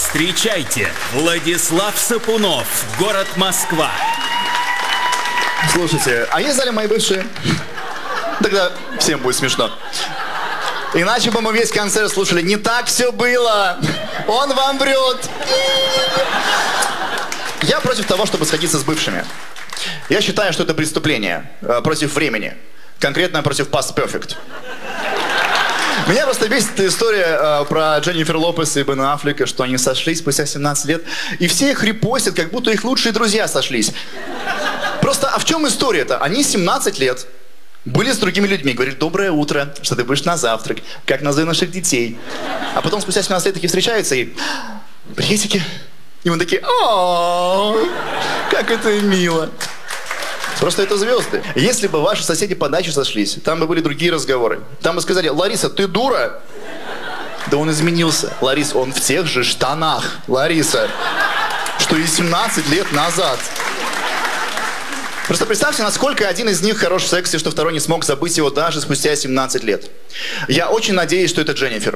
Встречайте, Владислав Сапунов, город Москва. Слушайте, а есть в зале мои бывшие? Тогда всем будет смешно. Иначе бы мы весь концерт слушали. Не так все было. Он вам врет. Я против того, чтобы сходиться с бывшими. Я считаю, что это преступление против времени. Конкретно против Past Perfect. Меня просто бесит эта история про Дженнифер Лопес и Бена Аффлека, что они сошлись спустя 17 лет, и все их репостят, как будто их лучшие друзья сошлись. Просто, а в чем история-то? Они 17 лет были с другими людьми, говорили: доброе утро, что ты будешь на завтрак, как назови наших детей. А потом спустя 17 лет такие встречаются и: приветики. И мы такие: о, как это мило. Просто это звезды. Если бы ваши соседи по даче сошлись, там бы были другие разговоры. Там бы сказали: Лариса, ты дура? Да он изменился. Лариса, он в тех же штанах. Лариса, что и 17 лет назад. Просто представьте, насколько один из них хорош в сексе, что второй не смог забыть его даже спустя 17 лет. Я очень надеюсь, что это Дженнифер.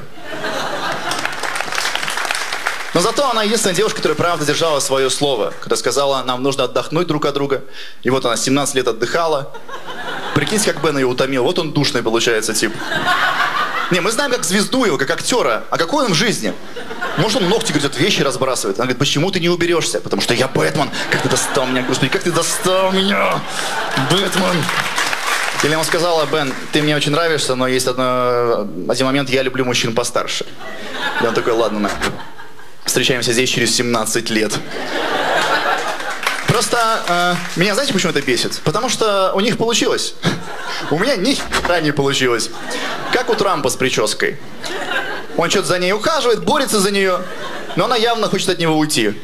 Но зато она единственная девушка, которая правда держала свое слово, когда сказала: нам нужно отдохнуть друг от друга. И вот она 17 лет отдыхала. Прикиньте, как Бен ее утомил. Вот он душный получается тип. Не, мы знаем как звезду его, как актера. А какой он в жизни? Может, он ногти, говорит, вещи разбрасывает. Она говорит: почему ты не уберешься? Потому что я Бэтмен. Как ты достал меня, господи, как ты достал меня, Бэтмен. Или он сказала: Бен, ты мне очень нравишься, но есть один момент, я люблю мужчин постарше. И он такой: ладно, встречаемся здесь через 17 лет. Просто меня, знаете, почему это бесит? Потому что у них получилось. У меня ни хера не получилось. Как у Трампа с прической. Он что-то за ней ухаживает, борется за нее, но она явно хочет от него уйти.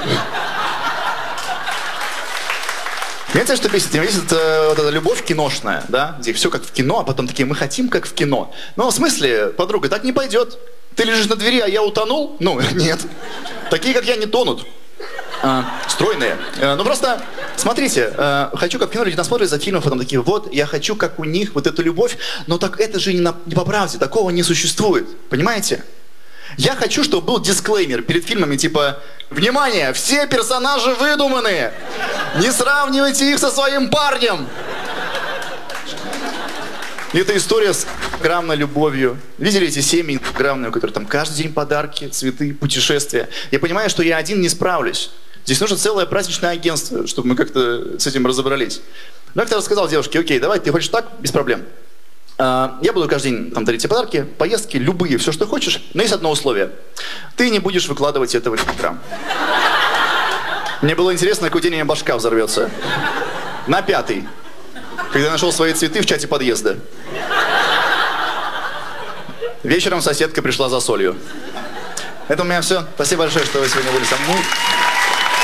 Знаете, что бесит? Меня бесит вот эта любовь киношная, да? Где все как в кино, а потом такие: мы хотим как в кино. Ну, в смысле, подруга, так не пойдет. Ты лежишь на двери, а я утонул? Ну, нет. Такие, как я, не тонут. Стройные. Ну, просто, смотрите, хочу, как в кино, люди насмотрят за фильмов, потом такие: вот, я хочу, как у них, вот эту любовь, но так это же не по правде, такого не существует. Понимаете? Я хочу, чтобы был дисклеймер перед фильмами, типа: внимание, все персонажи выдуманные, не сравнивайте их со своим парнем. И это история с инстаграмной любовью. Видели эти семьи инстаграмные, у которых там каждый день подарки, цветы, путешествия? Я понимаю, что я один не справлюсь. Здесь нужно целое праздничное агентство, чтобы мы как-то с этим разобрались. Но я как-то сказал девушке: окей, давай, ты хочешь так, без проблем. Я буду каждый день там дарить тебе подарки, поездки, любые, все, что хочешь. Но есть одно условие. Ты не будешь выкладывать это в инстаграм. Мне было интересно, на какой день у меня башка взорвется. На 5-й. Когда я нашел свои цветы в чате подъезда. Вечером соседка пришла за солью. Это у меня все. Спасибо большое, что вы сегодня были со мной.